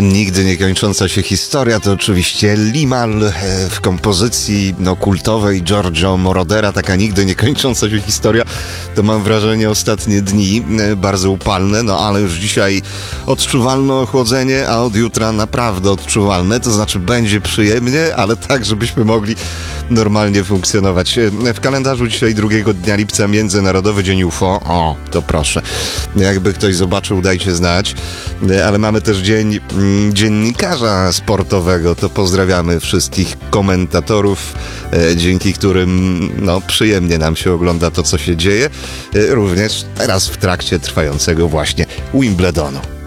Nigdy nie kończąca się historia to oczywiście Limahl w kompozycji kultowej Giorgio Morodera. Taka nigdy nie kończąca się historia to, mam wrażenie, ostatnie dni bardzo upalne, ale już dzisiaj odczuwalne ochłodzenie, a od jutra naprawdę odczuwalne, to znaczy będzie przyjemnie, ale tak, żebyśmy mogli normalnie funkcjonować. W kalendarzu dzisiaj 2 dnia lipca Międzynarodowy Dzień UFO. O, to proszę. Jakby ktoś zobaczył, dajcie znać. Ale mamy też Dzień Dziennikarza Sportowego. To pozdrawiamy wszystkich komentatorów, dzięki którym przyjemnie nam się ogląda to, co się dzieje. Również teraz w trakcie trwającego właśnie Wimbledonu.